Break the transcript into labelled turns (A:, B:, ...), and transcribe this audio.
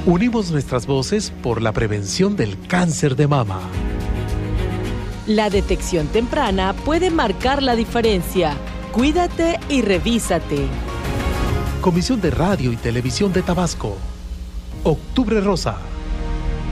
A: Unimos nuestras voces por la prevención del cáncer de mama.
B: La detección temprana puede marcar la diferencia. Cuídate y revísate.
A: Comisión de Radio y Televisión de Tabasco. Octubre Rosa.